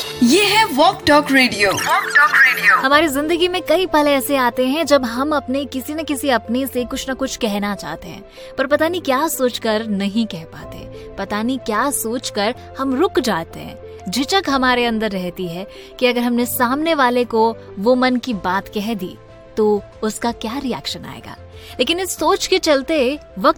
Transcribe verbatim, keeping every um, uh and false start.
ये है walk talk radio. Walk talk radio. हमारी जिंदगी में कई पल ऐसे आते हैं जब हम अपने किसी न किसी अपने से कुछ न कुछ कहना चाहते हैं, पर पता नहीं क्या सोचकर नहीं कह पाते, पता नहीं क्या सोचकर हम रुक जाते हैं। झिझक हमारे अंदर रहती है कि अगर हमने सामने वाले को वो मन की बात कह दी तो उसका क्या रिएक्शन आएगा। लेकिन इस सोच के चलते वक्त